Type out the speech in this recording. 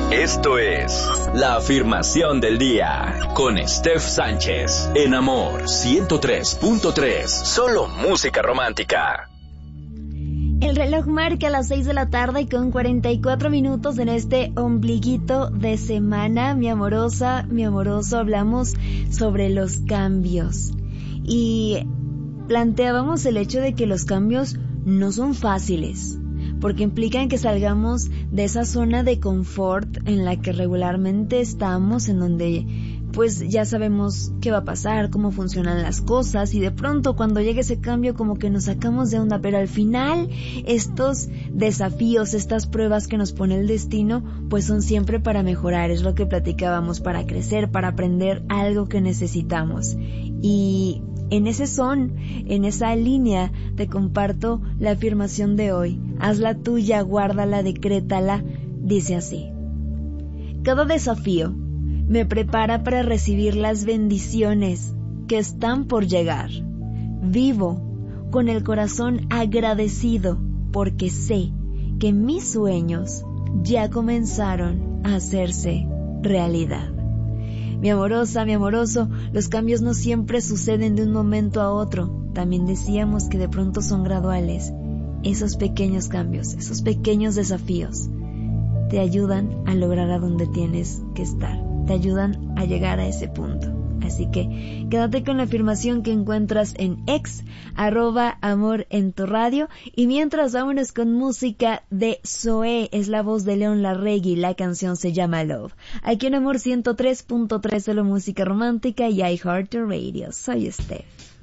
Esto es La Afirmación del Día con Steph Sánchez en Amor 103.3. Solo música romántica. El reloj marca las 6 de la tarde y con 44 minutos en este ombliguito de semana. Mi amorosa, mi amoroso, hablamos sobre los cambios. Y planteábamos el hecho de que los cambios no son fáciles, porque implican que salgamos de esa zona de confort en la que regularmente estamos, en donde pues ya sabemos qué va a pasar, cómo funcionan las cosas, y de pronto cuando llega ese cambio como que nos sacamos de onda, pero al final estos desafíos, estas pruebas que nos pone el destino, pues son siempre para mejorar, es lo que platicábamos, para crecer, para aprender algo que necesitamos. Y en esa línea te comparto la afirmación de hoy. Hazla tuya, guárdala, decrétala. Dice así: cada desafío me prepara para recibir las bendiciones que están por llegar. Vivo con el corazón agradecido porque sé que mis sueños ya comenzaron a hacerse realidad. Mi amorosa, mi amoroso, los cambios no siempre suceden de un momento a otro. También decíamos que de pronto son graduales. Esos pequeños cambios, esos pequeños desafíos te ayudan a lograr a donde tienes que estar. Te ayudan a llegar a ese punto. Así que quédate con la afirmación que encuentras en X, @Amor en tu radio. Y mientras, vámonos con música de Zoé. Es la voz de León Larregui. La canción se llama Love. Aquí en Amor 103.3, solo música romántica y iHeartRadio. Soy Steph.